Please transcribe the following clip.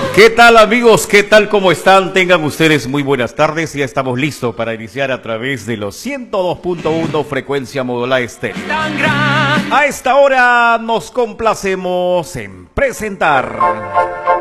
¿Qué tal amigos? ¿Qué tal? ¿Cómo están? Tengan ustedes muy buenas tardes. Ya estamos listos para iniciar a través de los 102.1 frecuencia modulada estéreo. A esta hora nos complacemos en presentar